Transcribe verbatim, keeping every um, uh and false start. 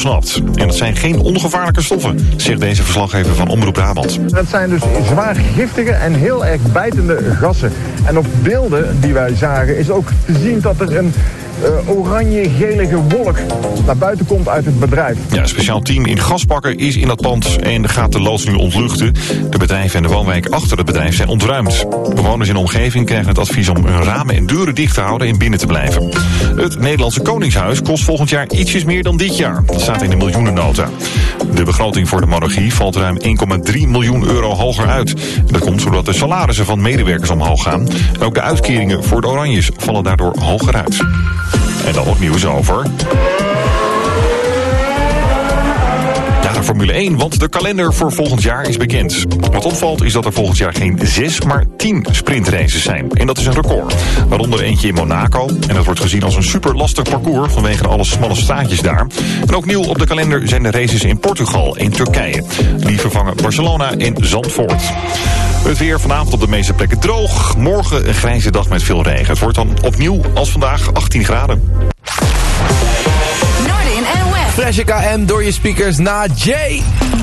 ontsnapt. En dat zijn geen ongevaarlijke stoffen, zegt deze verslaggever van Omroep Brabant. Het zijn dus zwaar giftige en heel erg bijtende gassen. En op beelden die wij zagen is ook te zien dat er een uh, oranje-gelige wolk naar buiten komt uit het bedrijf. Ja, een speciaal team in gasbakken is in dat pand en gaat de loods nu ontluchten. De bedrijven en de woonwijk achter het bedrijf zijn ontruimd. Bewoners in de omgeving krijgen het advies om hun ramen en deuren dicht te houden en binnen te blijven. Het Nederlandse Koningshuis kost volgend jaar ietsjes meer dan dit jaar. Dat staat in de miljoenennota. De begroting voor de monarchie valt ruim één komma drie miljoen euro hoger uit. Dat komt doordat de salarissen van medewerkers omhoog gaan. En ook de uitkeringen voor de Oranjes vallen daardoor hoger uit. En dan nog nieuws over ja, de Formule één, want de kalender voor volgend jaar is bekend. Wat opvalt is dat er volgend jaar geen zes, maar tien sprintraces zijn. En dat is een record. Waaronder eentje in Monaco. En dat wordt gezien als een super lastig parcours vanwege alle smalle straatjes daar. En ook nieuw op de kalender zijn de races in Portugal en Turkije. Die vervangen Barcelona en Zandvoort. Het weer vanavond op de meeste plekken droog. Morgen een grijze dag met veel regen. Het wordt dan opnieuw als vandaag achttien graden. Fresh K M door je speakers naar Jay.